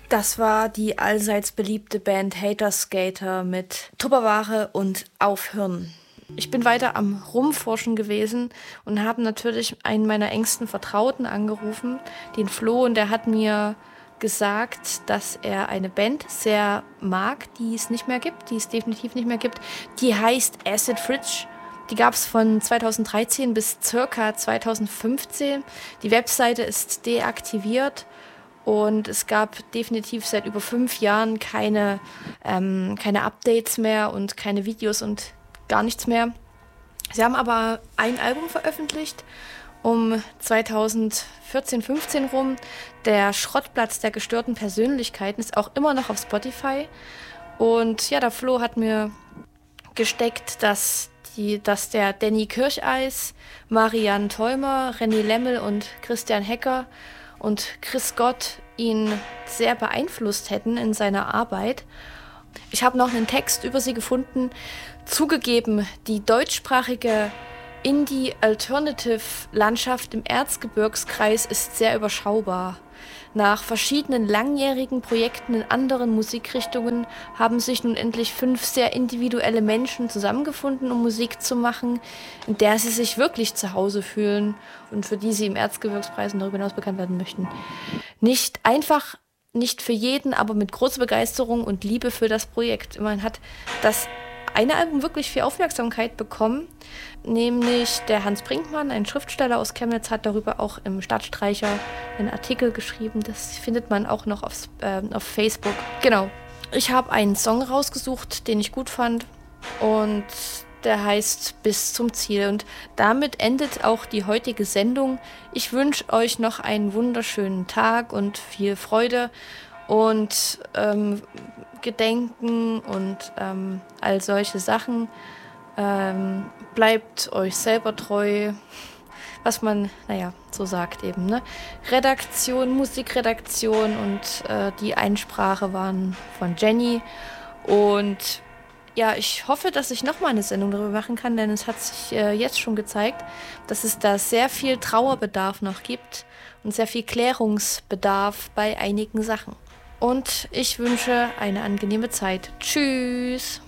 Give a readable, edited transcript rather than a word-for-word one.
Das war die allseits beliebte Band Hater Skater mit Tupperware und Aufhören. Ich bin weiter am Rumforschen gewesen und habe natürlich einen meiner engsten Vertrauten angerufen, den Flo, und der hat mir gesagt, dass er eine Band sehr mag, die es nicht mehr gibt, die es definitiv nicht mehr gibt. Die heißt Acid Fridge. Die gab es von 2013 bis circa 2015. Die Webseite ist deaktiviert. Und es gab definitiv seit über 5 Jahren keine Updates mehr und keine Videos und gar nichts mehr. Sie haben aber ein Album veröffentlicht um 2014, 15 rum. Der Schrottplatz der gestörten Persönlichkeiten ist auch immer noch auf Spotify. Und ja, der Flo hat mir gesteckt, dass der Danny Kircheis, Marianne Theumer, René Lemmel und Christian Hecker und Chris Gott ihn sehr beeinflusst hätten in seiner Arbeit. Ich habe noch einen Text über sie gefunden. Zugegeben, die deutschsprachige Indie-Alternative-Landschaft im Erzgebirgskreis ist sehr überschaubar. Nach verschiedenen langjährigen Projekten in anderen Musikrichtungen haben sich nun endlich 5 sehr individuelle Menschen zusammengefunden, um Musik zu machen, in der sie sich wirklich zu Hause fühlen und für die sie im Erzgebirgskreis und darüber hinaus bekannt werden möchten. Nicht für jeden, aber mit großer Begeisterung und Liebe für das Projekt. Man hat das eine Album wirklich viel Aufmerksamkeit bekommen, nämlich der Hans Brinkmann, ein Schriftsteller aus Chemnitz, hat darüber auch im Stadtstreicher einen Artikel geschrieben. Das findet man auch noch auf Facebook. Genau. Ich habe einen Song rausgesucht, den ich gut fand, und der heißt Bis zum Ziel. Und damit endet auch die heutige Sendung. Ich wünsche euch noch einen wunderschönen Tag und viel Freude und Gedenken und all solche Sachen. Bleibt euch selber treu, was man, so sagt eben, ne? Musikredaktion und die Einsprache waren von Jenny. Und ja, ich hoffe, dass ich nochmal eine Sendung darüber machen kann, denn es hat sich jetzt schon gezeigt, dass es da sehr viel Trauerbedarf noch gibt und sehr viel Klärungsbedarf bei einigen Sachen. Und ich wünsche eine angenehme Zeit. Tschüss!